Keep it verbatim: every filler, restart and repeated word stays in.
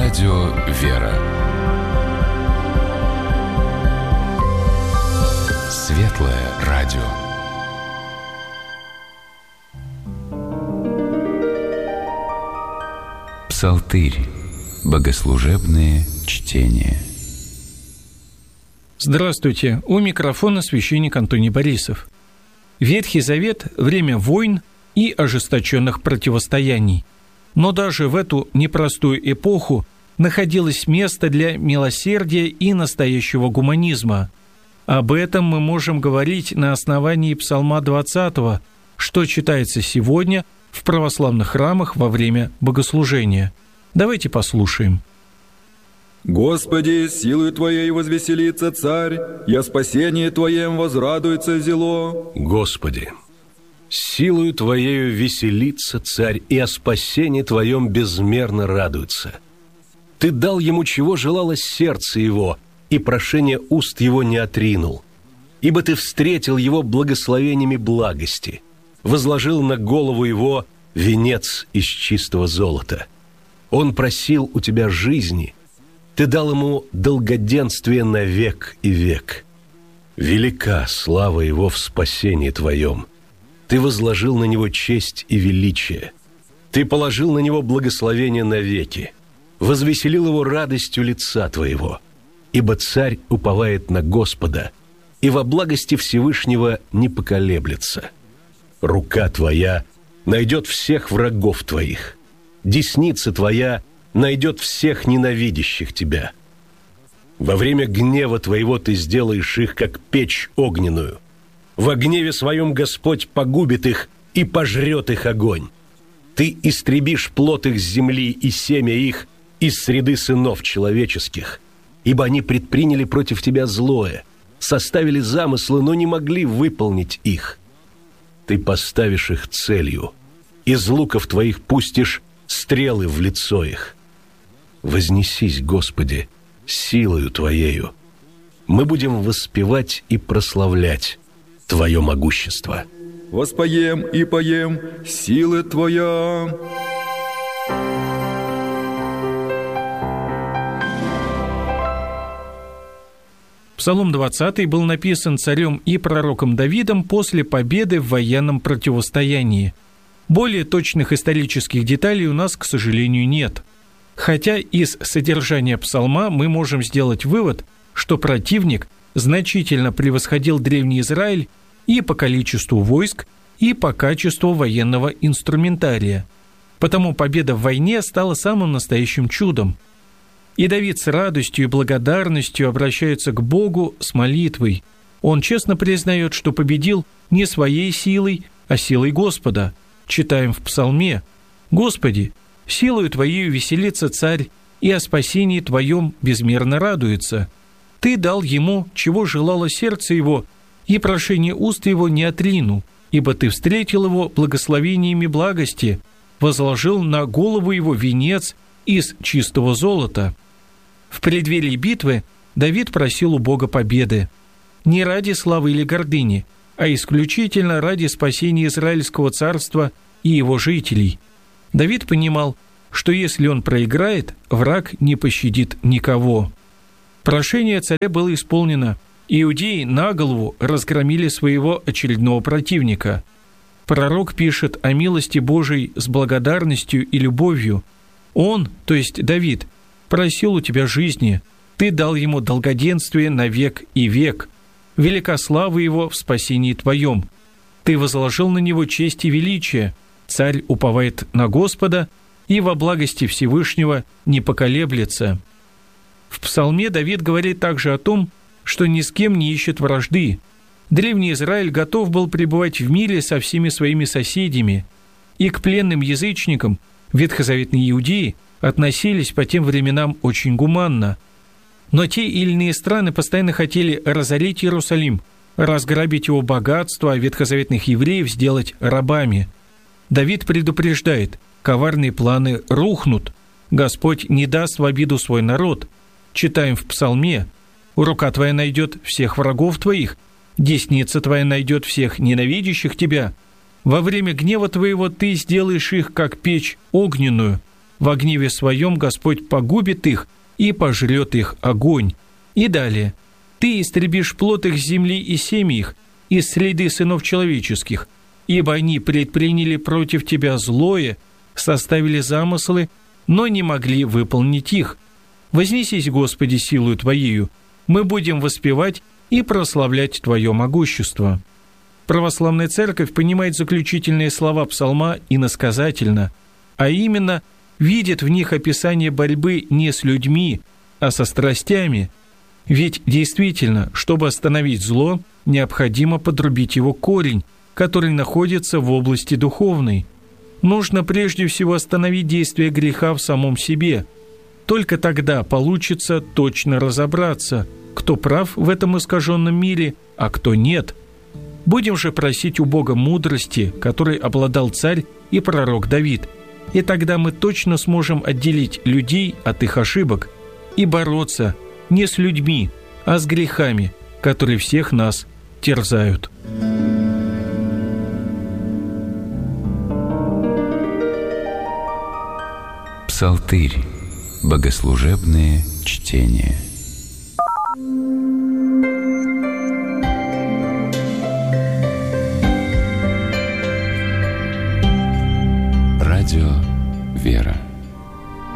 Радио «Вера». Светлое радио. Псалтырь. Богослужебные чтения. Здравствуйте, у микрофона священник Антоний Борисов. Ветхий Завет – время войн и ожесточенных противостояний. Но даже в эту непростую эпоху находилось место для милосердия и настоящего гуманизма. Об этом мы можем говорить на основании Псалма двадцатого, что читается сегодня в православных храмах во время богослужения. Давайте послушаем. «Господи, силою Твоей возвеселится царь, и о спасении Твоем возрадуется зело». Господи, силою Твоею веселится царь, и о спасении Твоем безмерно радуется. Ты дал ему, чего желало сердце его, и прошение уст его не отринул. Ибо Ты встретил его благословениями благости, возложил на голову его венец из чистого золота. Он просил у Тебя жизни, Ты дал ему долгоденствие на век и век. Велика слава его в спасении Твоем. Ты возложил на него честь и величие. Ты положил на него благословение навеки, возвеселил его радостью лица Твоего. Ибо царь уповает на Господа, и во благости Всевышнего не поколеблется. Рука Твоя найдет всех врагов Твоих, десница Твоя найдет всех ненавидящих Тебя. Во время гнева Твоего Ты сделаешь их, как печь огненную. Во гневе Своем Господь погубит их и пожрет их огонь. Ты истребишь плод их с земли и семя их из среды сынов человеческих, ибо они предприняли против Тебя злое, составили замыслы, но не могли выполнить их. Ты поставишь их целью, из луков Твоих пустишь стрелы в лицо их. Вознесись, Господи, силою Твоею. Мы будем воспевать и прославлять Твое могущество. Воспоем и поем силы Твоя. Псалом двадцатый был написан царем и пророком Давидом после победы в военном противостоянии. Более точных исторических деталей у нас, к сожалению, нет. Хотя из содержания псалма мы можем сделать вывод, что противник значительно превосходил Древний Израиль и по количеству войск, и по качеству военного инструментария. Потому победа в войне стала самым настоящим чудом. И Давид с радостью и благодарностью обращается к Богу с молитвой. Он честно признает, что победил не своей силой, а силой Господа. Читаем в псалме: «Господи, силою Твоею веселится царь, и о спасении Твоем безмерно радуется. Ты дал ему, чего желало сердце его, и прошение уст его не отринул, ибо Ты встретил его благословениями благости, возложил на голову его венец из чистого золота». В преддверии битвы Давид просил у Бога победы. Не ради славы или гордыни, а исключительно ради спасения Израильского царства и его жителей. Давид понимал, что если он проиграет, враг не пощадит никого. Прошение царя было исполнено. Иудеи на голову разгромили своего очередного противника. Пророк пишет о милости Божией с благодарностью и любовью. Он, то есть Давид, просил у Тебя жизни, Ты дал ему долгоденствие на век и век. Велика слава его в спасении Твоем. Ты возложил на него честь и величие. Царь уповает на Господа, и во благости Всевышнего не поколеблется. В псалме Давид говорит также о том, что ни с кем не ищет вражды. Древний Израиль готов был пребывать в мире со всеми своими соседями, и к пленным язычникам ветхозаветные иудеи относились по тем временам очень гуманно. Но те или иные страны постоянно хотели разорить Иерусалим, разграбить его богатство, а ветхозаветных евреев сделать рабами. Давид предупреждает: коварные планы рухнут, Господь не даст в обиду свой народ. Читаем в псалме: «Рука Твоя найдет всех врагов Твоих, десница Твоя найдет всех ненавидящих Тебя. Во время гнева Твоего Ты сделаешь их, как печь огненную. во гневе своем Господь погубит их и пожрет их огонь». И далее: «Ты истребишь плод их земли и семьи их, из среды сынов человеческих, ибо они предприняли против тебя злое, составили замыслы, но не могли выполнить их. Вознесись, Господи, силою Твоею, мы будем воспевать и прославлять Твое могущество». Православная Церковь понимает заключительные слова псалма иносказательно, а именно видит в них описание борьбы не с людьми, а со страстями. Ведь действительно, чтобы остановить зло, необходимо подрубить его корень, который находится в области духовной. Нужно прежде всего остановить действие греха в самом себе. Только тогда получится точно разобраться, кто прав в этом искаженном мире, а кто нет. Будем же просить у Бога мудрости, которой обладал царь и пророк Давид, и тогда мы точно сможем отделить людей от их ошибок и бороться не с людьми, а с грехами, которые всех нас терзают. Псалтырь. Богослужебные чтения. Радио «Вера».